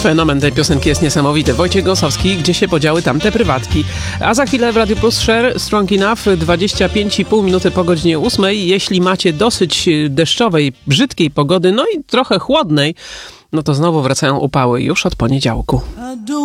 Fenomen tej piosenki jest niesamowity. Wojciech Gąsowski, gdzie się podziały tamte prywatki. A za chwilę w Radio Plus Share Strong Enough, 25,5 minuty po godzinie 8. Jeśli macie dosyć deszczowej, brzydkiej pogody, no i trochę chłodnej, no to znowu wracają upały już od poniedziałku.